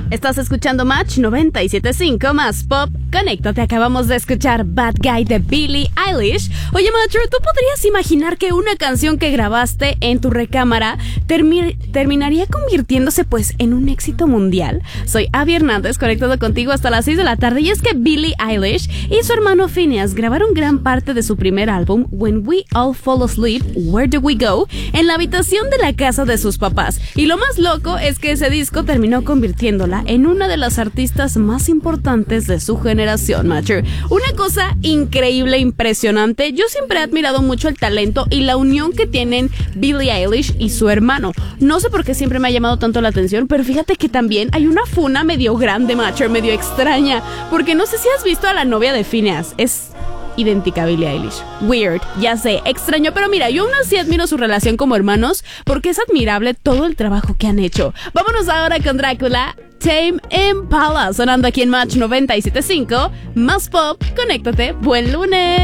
Estás escuchando Match 97.5 más Pop. Conéctate, acabamos de escuchar Bad Guy de Billie Eilish. Oye, Matcher, ¿tú podrías imaginar que una canción que grabaste en tu recámara terminaría convirtiéndose pues en un éxito mundial? Soy Abby Hernández, conectado contigo hasta las 6 de la tarde, y es que Billie Eilish y su hermano Finneas grabaron gran parte de su primer álbum, When We All Fall Asleep, Where Do We Go, en la habitación de la casa de sus papás. Y lo más loco es que ese disco terminó convirtiéndola en una de las artistas más importantes de su generación, Matcher. Una cosa increíble, impresionante. Yo siempre he admirado mucho el talento y la unión que tienen Billie Eilish y su hermano. No sé por qué siempre me ha llamado tanto la atención, pero fíjate que también hay una funa medio grande, Matcher, medio extraña, porque no sé si has visto a la novia de Finneas. Es idéntica a Billie Eilish. Weird, ya sé, extraño, pero mira, yo aún así admiro su relación como hermanos porque es admirable todo el trabajo que han hecho. Vámonos ahora con Drácula, Tame Impala, sonando aquí en Match 97.5, más Pop. Conéctate, buen lunes.